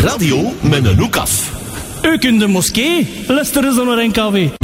Radio met een hoek af. U kunt de moskee, luisteren ze naar NKW.